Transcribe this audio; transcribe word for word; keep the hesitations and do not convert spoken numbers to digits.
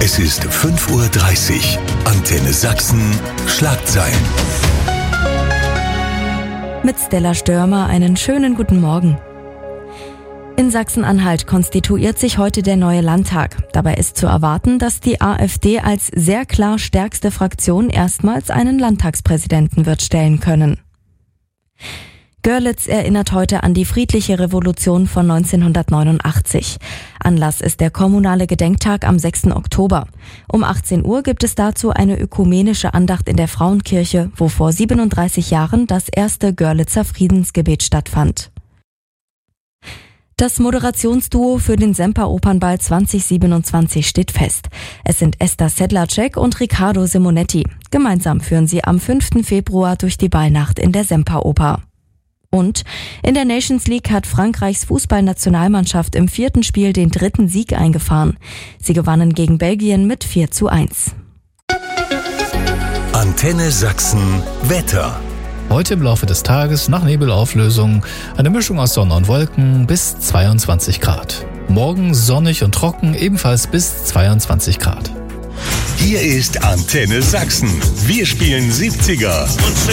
Es ist fünf Uhr dreißig. Antenne Sachsen, Schlagzeilen. Mit Stella Störmer einen schönen guten Morgen. In Sachsen-Anhalt konstituiert sich heute der neue Landtag. Dabei ist zu erwarten, dass die AfD als sehr klar stärkste Fraktion erstmals einen Landtagspräsidenten wird stellen können. Görlitz erinnert heute an die friedliche Revolution von neunzehnhundertneunundachtzig. Anlass ist der kommunale Gedenktag am sechsten Oktober. Um achtzehn Uhr gibt es dazu eine ökumenische Andacht in der Frauenkirche, wo vor siebenunddreißig Jahren das erste Görlitzer Friedensgebet stattfand. Das Moderationsduo für den Semperopernball zwanzig siebenundzwanzig steht fest. Es sind Esther Sedlacek und Riccardo Simonetti. Gemeinsam führen sie am fünften Februar durch die Ballnacht in der Semperoper. Und in der Nations League hat Frankreichs Fußballnationalmannschaft im vierten Spiel den dritten Sieg eingefahren. Sie gewannen gegen Belgien mit vier zu eins. Antenne Sachsen Wetter. Heute im Laufe des Tages nach Nebelauflösung eine Mischung aus Sonne und Wolken bis zweiundzwanzig Grad. Morgen sonnig und trocken, ebenfalls bis zweiundzwanzig Grad. Hier ist Antenne Sachsen. Wir spielen siebziger.